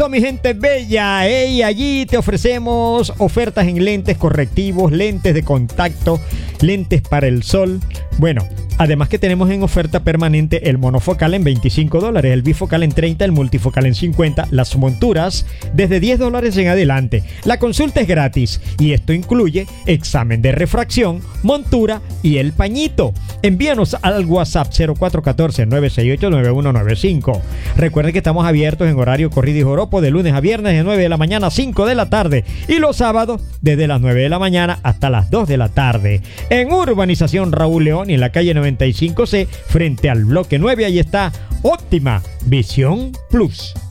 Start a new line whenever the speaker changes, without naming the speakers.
Mi gente bella, hey, allí te ofrecemos ofertas en lentes correctivos, lentes de contacto, lentes para el sol. Bueno, además que tenemos en oferta permanente el monofocal en $25, el bifocal en $30, el multifocal en $50, las monturas desde $10 en adelante. La consulta es gratis y esto incluye examen de refracción, montura y el pañito. Envíanos al WhatsApp 0414-968-9195. Recuerden que estamos abiertos en horario corrido y joropo de lunes a viernes de 9 de la mañana a 5 de la tarde y los sábados desde las 9 de la mañana hasta las 2 de la tarde. En Urbanización Raúl León y en la calle 95C frente al bloque 9, ahí está Óptima Visión Plus.